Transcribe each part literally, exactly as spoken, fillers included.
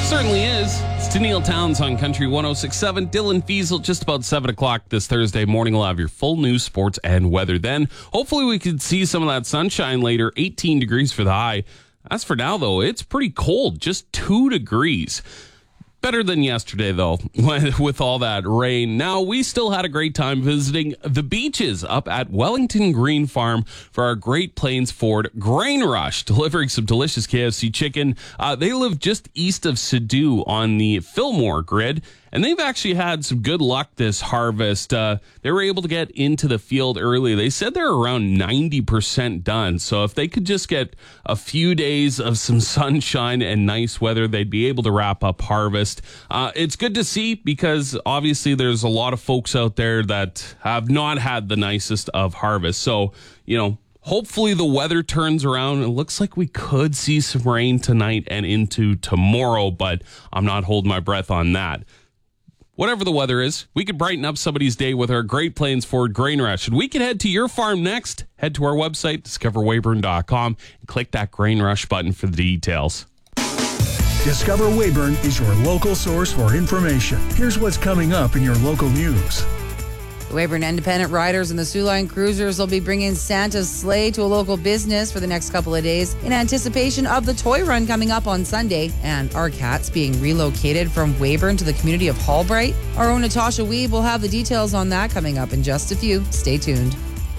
Certainly is. It's Daniil Towns on Country one oh six point seven. Dylan Fiesel, just about seven o'clock this Thursday morning. We'll have your full news, sports, and weather then. Hopefully we could see some of that sunshine later. eighteen degrees for the high. As for now, though, it's pretty cold. Just two degrees. Better than yesterday, though, with all that rain. Now, we still had a great time visiting the beaches up at Wellington Green Farm for our Great Plains Ford Grain Rush, delivering some delicious K F C chicken. Uh, they live just east of Sidhu on the Fillmore grid, and they've actually had some good luck this harvest. Uh, they were able to get into the field early. They said they're around ninety percent done. So if they could just get a few days of some sunshine and nice weather, they'd be able to wrap up harvest. Uh, it's good to see because obviously there's a lot of folks out there that have not had the nicest of harvests. So, you know, hopefully the weather turns around. It looks like we could see some rain tonight and into tomorrow, but I'm not holding my breath on that. Whatever the weather is, we could brighten up somebody's day with our Great Plains Ford Grain Rush. And we can head to your farm next. Head to our website, discover weyburn dot com, and click that Grain Rush button for the details. Discover Weyburn is your local source for information. Here's what's coming up in your local news. The Weyburn Independent Riders and the Soo Line Cruisers will be bringing Santa's sleigh to a local business for the next couple of days in anticipation of the toy run coming up on Sunday. And our cats being relocated from Weyburn to the community of Hallbright. Our own Natasha Weeb will have the details on that coming up in just a few. Stay tuned.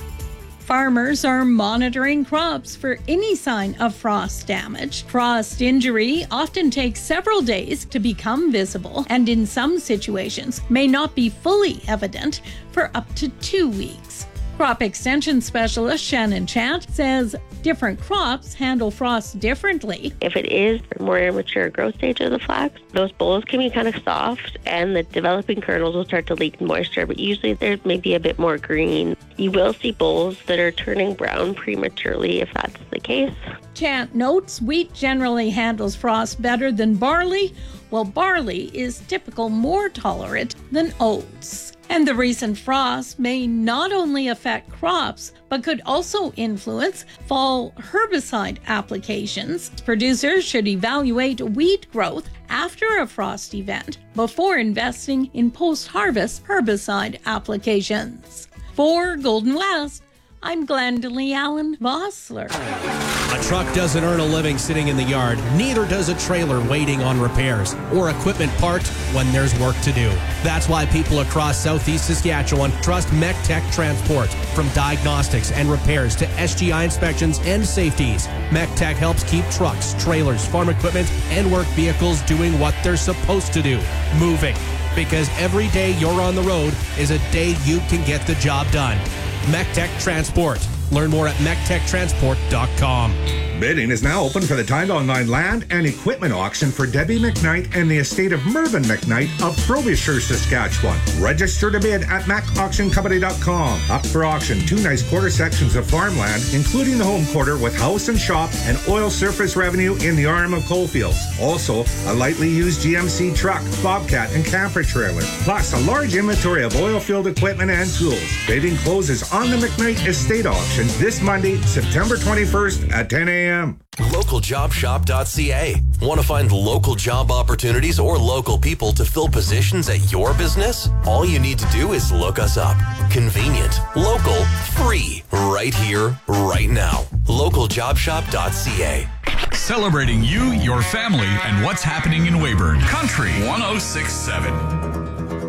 Farmers are monitoring crops for any sign of frost damage. Frost injury often takes several days to become visible, and in some situations may not be fully evident for up to two weeks. Crop extension specialist Shannon Chant says different crops handle frost differently. If it is more immature growth stage of the flax, those bolls can be kind of soft and the developing kernels will start to leak moisture, but usually there may be a bit more green. You will see bolls that are turning brown prematurely if that's the case. Chant notes wheat generally handles frost better than barley, while barley is typically more tolerant than oats. And the recent frost may not only affect crops, but could also influence fall herbicide applications. Producers should evaluate wheat growth after a frost event before investing in post-harvest herbicide applications. For Golden West, I'm Glendalee Allen Vossler. A truck doesn't earn a living sitting in the yard. Neither does a trailer waiting on repairs or equipment parked when there's work to do. That's why people across southeast Saskatchewan trust MECTEC Transport. From diagnostics and repairs to S G I inspections and safeties, MECTEC helps keep trucks, trailers, farm equipment, and work vehicles doing what they're supposed to do, moving. Because every day you're on the road is a day you can get the job done. MECTEC Transport. Learn more at mectec transport dot com. Bidding is now open for the Tied Online land and equipment auction for Debbie McKnight and the estate of Mervyn McKnight of Frobisher, Saskatchewan. Register to bid at mac auction company dot com. Up for auction, two nice quarter sections of farmland, including the home quarter with house and shop and oil surface revenue in the arm of Coalfields. Also, a lightly used G M C truck, bobcat, and camper trailer, plus a large inventory of oil-filled equipment and tools. Bidding closes on the McKnight Estate Auction this Monday, September twenty-first at ten a.m. local job shop dot c a. Want to find local job opportunities or local people to fill positions at your business? All you need to do is look us up. Convenient, local, free, right here, right now. local job shop dot c a. Celebrating you, your family, and what's happening in Weyburn. Country one oh six point seven.